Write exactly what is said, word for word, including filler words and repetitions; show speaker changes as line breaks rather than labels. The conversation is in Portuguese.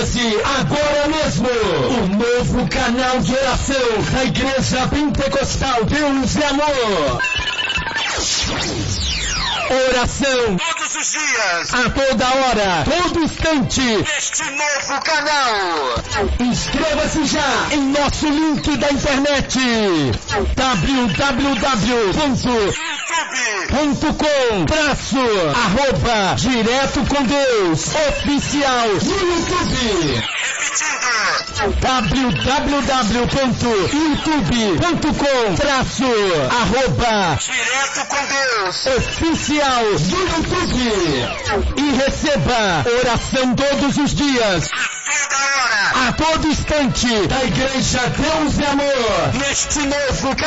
Inscreva-se agora mesmo. O novo canal de oração da Igreja Pentecostal Deus e Amor. Oração
todos os dias,
a toda hora, todo instante,
neste novo canal.
Inscreva-se já em nosso link da internet w w w ponto com traço arroba direto com Deus oficial no YouTube.
Repetindo,
w w w ponto youtube ponto com traço arroba
direto com Deus
oficial do YouTube. E receba oração todos os dias,
toda hora,
a todo instante, da Igreja Deus e Amor,
neste novo